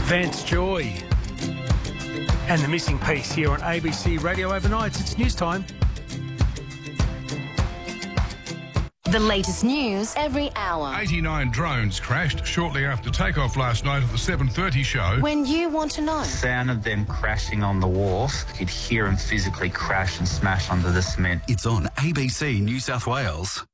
Vance Joy and The Missing Piece here on ABC Radio Overnight. It's news time. The latest news every hour. 89 drones crashed shortly after takeoff last night at the 7:30 show. When you want to know. The sound of them crashing on the wharf, you'd hear them physically crash and smash onto the cement. It's on ABC New South Wales.